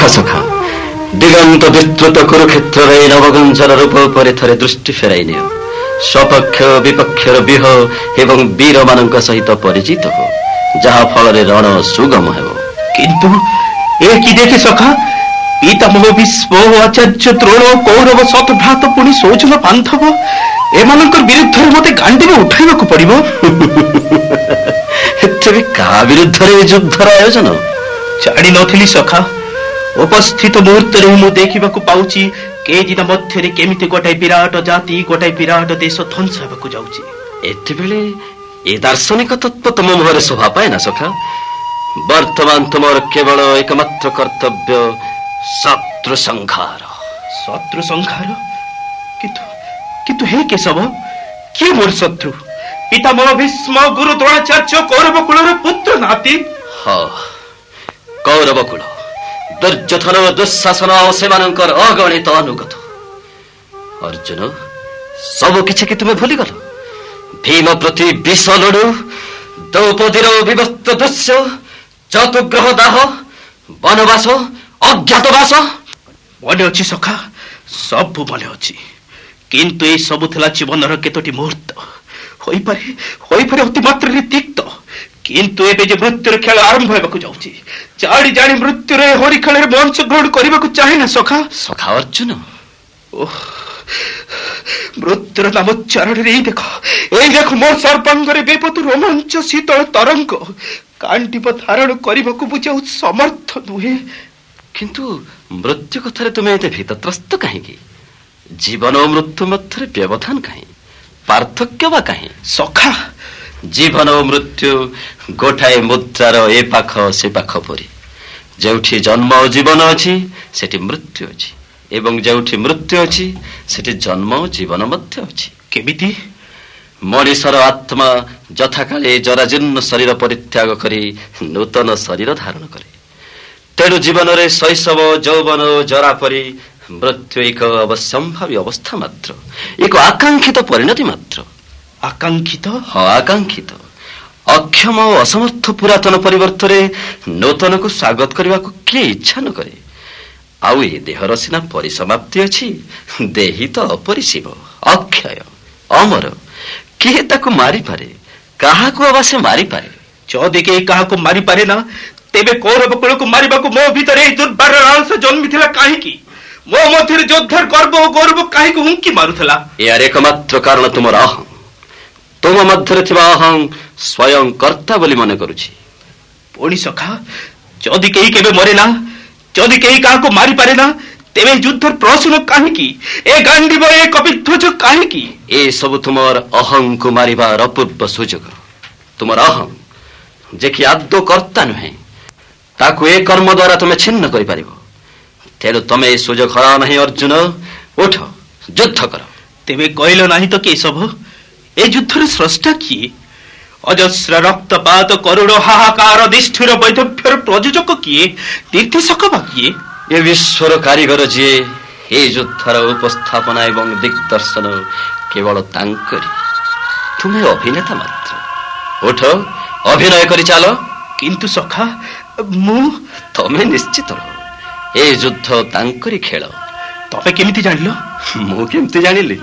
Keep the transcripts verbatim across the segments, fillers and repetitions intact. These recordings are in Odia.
ସଖା, ଦିଗନ୍ତ ବିସ୍ତୃତ କୁରୁକ୍ଷେତ୍ରରେ ନବଗୁଞ୍ଜର ରୂପ ଉପରେ ଥରେ ଦୃଷ୍ଟି ଫେରାଇ ନିଅ। ସ୍ୱପକ୍ଷ ବିପକ୍ଷର ବ୍ୟୁହ ଏବଂ ବୀରମାନଙ୍କ ସହିତ ପରିଚିତ ହୋ, ଯାହା ଫଳରେ ରଣ ସୁଗମ ହେବ। କିନ୍ତୁ ଏ କି ଦେଖେ ସଖା, ପିତାମହ ଭୀଷ୍ମ ଆଚାର୍ଯ୍ୟ ଦ୍ରୋଣ କୌରବ ଶତଭ୍ରାତ ପୁଣି ସୌଜନ ବାନ୍ଧବ ଏମାନଙ୍କର ବିରୁଦ୍ଧରେ ମତେ ଗାଣ୍ଡିବ ଉଠାଇବାକୁ ପଡିବ। ତେବେ କାହା ବିରୁଦ୍ଧରେ ଏ ଯୁଦ୍ଧର ଆୟୋଜନ? ଜାଣିନଥିଲି ସଖା, ଉପସ୍ଥିତ ମୁହୂର୍ତ୍ତରେ ମୁଁ ଦେଖିବାକୁ ପାଉଛି କେଦିନ ମଧ୍ୟରେ କେମିତି ଗୋଟାଏ ବିରାଟ ଜାତି ଗୋଟାଏ ବିରାଟ ଦେଶ ଧ୍ୱଂସ ହେବାକୁ ଯାଉଛି। ଏତେବେଳେ ଏ ଦାର୍ଶନିକ ତତ୍ତ୍ୱ ତମ ମୁହଁରେ ଶୋଭା ପାଏ ନା ସଖା। ବର୍ତ୍ତମାନ ତୁମର କେବଳ ଏକମାତ୍ର କର୍ତ୍ତବ୍ୟ ଶତ୍ରୁ ସଂହାର। ଶତ୍ରୁ ସଂହାର? କିନ୍ତୁ କିନ୍ତୁ ହେ କେଶବ, କିଏ ମୋର ଶତ୍ରୁ? ପିତାମହ ଭୀଷ୍ମ ଗୁରୁ ଦ୍ରୋଣାଚାର୍ଯ୍ୟ କୌରବ କୁଳର ପୁତ୍ର ନାତି। ହଁ, କୌରବ କୁଳ, ଦୁର୍ଯ୍ୟୋଧନ ଦୁଃଶାସନ ଓ ସେମାନଙ୍କର ଅଗଣିତ ଅନୁଗତ। ଅର୍ଜୁନ, ସବୁ କିଛି କି ତୁମେ ଭୁଲିଗଲ? ଭୀମ ପ୍ରତି ବିଷ ଲଡୁ, ଦ୍ରୌପଦୀର ବିବସ୍ତ ଦୃଶ୍ୟ, ଚତୁଗ୍ରହ ଦାହ, ବନବାସ, ଅଜ୍ଞାତବାସ। ମନେ ଅଛି ସଖା, ସବୁ ମନେ ଅଛି। କିନ୍ତୁ ଏ ସବୁ ଥିଲା ଜୀବନର କେତୋଟି ମୁହୂର୍ତ୍ତ, ହୋଇପାରେ ହୋଇପାରେ ଅତିମାତ୍ରାରେ ତିକ୍ତ। କିନ୍ତୁ ଏବେ ଯେ ମୃତ୍ୟୁର ଖେଳ ଆରମ୍ଭ ହେବାକୁ ଯାଉଛି, ଜାଣି ଜାଣି ମୃତ୍ୟୁର ହରି ଖେଳରେ ମୁଁ ଅଂଶଗ୍ରହଣ କରିବାକୁ ଚାହେଁ ନା ସଖା। ସଖା ଅର୍ଜୁନ, ଓହ, ମୃତ୍ୟୁର ନାମୋଚ୍ଚାରଣରେ ଏଇ ଦେଖ, ଏଇ ଦେଖ ମୋ ସର୍ବାଙ୍ଗରେ ବେପତୁ ରୋମାଞ୍ଚ ଶୀତଳ ତରଙ୍ଗ। କାଣ୍ଡିବ ଧାରଣ କରିବାକୁ ମୁଁ ଆଉ ସମର୍ଥ ନୁହେଁ। କିନ୍ତୁ ମୃତ୍ୟୁ କଥାରେ ତୁମେ ଏତେ ଭୀତତ୍ରସ୍ତ କାହିଁକି? ଜୀବନ ଓ ମୃତ୍ୟୁ ମଧ୍ୟରେ ବ୍ୟବଧାନ କାହିଁ? ପାର୍ଥକ୍ୟ ବା କାହିଁ? ସଖା, ଜୀବନ ଓ ମୃତ୍ୟୁ ଗୋଟାଏ ମୁଦ୍ରାର ଏ ପାଖ ସେ ପାଖ ପରି। ଯେଉଁଠି ଜନ୍ମ ଓ ଜୀବନ ଅଛି ସେଠି ମୃତ୍ୟୁ ଅଛି, ଏବଂ ଯେଉଁଠି ମୃତ୍ୟୁ ଅଛି ସେଠି ଜନ୍ମ ଓ ଜୀବନ ମଧ୍ୟ ଅଛି। କେମିତି? ମଣିଷର ଆତ୍ମା ଯଥାକାଳେ ଜରାଜୀର୍ଣ୍ଣ ଶରୀର ପରିତ୍ୟାଗ କରି ନୂତନ ଶରୀର ଧାରଣ କରେ। ତେଣୁ ଜୀବନରେ ଶୈଶବ, ଯୌବନ ଓ ଜରା ପରି ମୃତ୍ୟୁ ଏକ ଅବଶ୍ୟମ୍ଭାବୀ ଅବସ୍ଥା ମାତ୍ର, ଏକ ଆକାଂକ୍ଷିତ ପରିଣତି ମାତ୍ର। ଆକାଂକ୍ଷିତ? ହଁ, ଆକାଂକ୍ଷିତ। ଅକ୍ଷମ ଓ ଅସମର୍ଥ ପୁରାତନ ପରିବର୍ତ୍ତରେ ନୂତନକୁ ସ୍ୱାଗତ କରିବାକୁ କିଏ ଇଚ୍ଛା ନ କରେ? ଆଉ ଏ ଦେହର ସିନା ପରିସମାପ୍ତି ଅଛି, ଦେହି ତ ଅପରିସୀମ, ଅକ୍ଷୟ, ଅମର। କିଏ ତାକୁ ମାରିପାରେ? କାହାକୁ ଅବା ସେ ମାରିପାରେ? ଯଦି କେହି କାହାକୁ ମାରିପାରେ ନା, ତେବେ କୌରବ କୁଳକୁ ମାରିବାକୁ ମୋ ଭିତରେ ଏହି ଦୁର୍ବାର ଲାଳସା ଜନ୍ମିଥିଲା କାହିଁକି? ମୋ ମଧ୍ୟରେ ଯୋଦ୍ଧାର ଗର୍ବ ଓ ଗୌରବ କାହିଁକି ହୁଙ୍କି ମାରୁଥିଲା? ଏହାର ଏକମାତ୍ର କାରଣ ତୁମର ଅହଂ। ତୁମ ମଧ୍ୟରେ ଥିବା ଅହଂ ସ୍ୱୟଂ କର୍ତ୍ତା ବୋଲି ମନେ କରୁଛି। ପୁଣି ସଖା, ଯଦି କେହି କେବେ ମରେ ନା, ଯଦି କେହି କାହାକୁ ମାରିପାରେ ନା, ତେବେ ଯୁଦ୍ଧର ପ୍ରଶ୍ନ କାହିଁକି? ଏ ଗାଣ୍ଡିବ, ଏ କପିଧ୍ୱଜ କାହିଁକି? ଏ ସବୁ ତୁମର ଅହଂକୁ ମାରିବାର ଅପୂର୍ବ ସୁଯୋଗ। ତୁମର ଅହଂ, ଯେ କି ଆଦୌ କର୍ତ୍ତା ନୁହେଁ, ତାକୁ ଏ କର୍ମ ଦ୍ୱାରା ତୁମେ ଛିନ୍ନ କରିପାରିବ। ତେଣୁ ତମେ ଏ ସୁଯୋଗ ହରାଅ ନାହିଁ। ଅର୍ଜୁନ, ଉଠ, ଯୁଦ୍ଧ କର। ତେବେ କହିଲ ନାହିଁ ତ କେଶବ, ଏ ଯୁଦ୍ଧର ସ୍ରଷ୍ଟା କିଏ? ଅଜସ୍ର ରକ୍ତପାତ, କରୁଣ ହାହାକାର, ନିଷ୍ଠୁର ବୈଧବ୍ୟର ପ୍ରଯୋଜକ କିଏ? ନିର୍ଦ୍ଦେଶକ ବା କିଏ? ଏ ବିଶ୍ୱର କାରିଗର ଯିଏ, ଏ ଯୁଦ୍ଧର ଉପସ୍ଥାପନା ଏବଂ ଦିଗ୍ଦର୍ଶନ କେବଳ ତାଙ୍କରି। ତୁମେ ଅଭିନେତା ମାତ୍ର। ଉଠ, ଅଭିନୟ କରି ଚାଲ। କିନ୍ତୁ ସଖା, ମୁଁ? ତମେ ନିଶ୍ଚିତ ରହ, ଏ ଯୁଦ୍ଧ ତାଙ୍କରି ଖେଳ। ତମେ କେମିତି ଜାଣିଲ? ମୁଁ କେମିତି ଜାଣିଲି?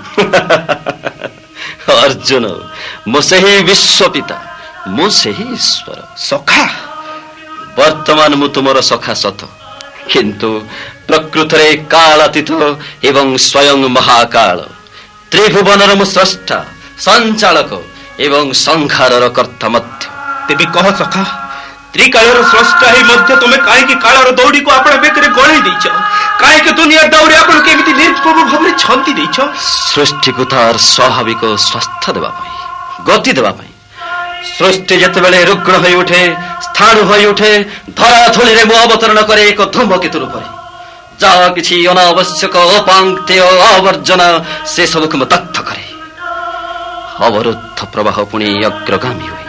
ଅର୍ଜୁନ, ମୁଁ ସେହି ବିଶ୍ୱପିତା, ମୁଁ ସେହି ଈଶ୍ୱର। ସଖା, ବର୍ତ୍ତମାନ ମୁଁ ତୁମର ସଖା ସତ, କିନ୍ତୁ ପ୍ରକୃତରେ କାଳାତୀତ ଏବଂ ସ୍ୱୟଂ ମହାକାଳ। ତ୍ରିଭୁବନର ମୁଁ ସ୍ରଷ୍ଟା, ସଞ୍ଚାଳକ ଏବଂ ସଂହାରର କର୍ତ୍ତା ମଧ୍ୟ। ତେବେ କହ ସଖା, ତ୍ରିକାଳର ସ୍ରଷ୍ଟା ହେଇ ମଧ୍ୟ ତୁମେ କାହିଁକି କାଳର ଦୌଡ଼ିକୁ ଆପଣ ବେକରେ ଗଳେଇ ଦେଇଛ? କାହିଁକି ଦୁନିଆ ଦୌଡ଼ି ଆପଣଙ୍କୁ ଏମିତି ନିର୍ଭବ ଭାବରେ ଛନ୍ଦି ଦେଇଛ? ସୃଷ୍ଟିକୁ ତାର ସ୍ୱାଭାବିକ ସ୍ୱାସ୍ଥ୍ୟ ଦେବା ପାଇଁ, ଗତି ଦେବା ପାଇଁ। ସୃଷ୍ଟି ଯେତେବେଳେ ରୁଗ୍ଣ ହୋଇ ଉଠେ, ସ୍ଥାଣୁ ହୋଇ ଉଠେ, ଧରାଧୂଳିରେ ମୁଁ ଅବତରଣ କରେ ଏକ ଧୂମକେତୁ ରୂପରେ। ଯାହା କିଛି ଅନାବଶ୍ୟକ, ଅପାଙ୍କ୍ତେୟ, ଆବର୍ଜନା, ସେ ସବୁକୁ ମୁଁ ଦଗ୍ଧ କରେ। ଅବରୁଦ୍ଧ ପ୍ରବାହ ପୁଣି ଅଗ୍ରଗାମୀ ହୁଏ।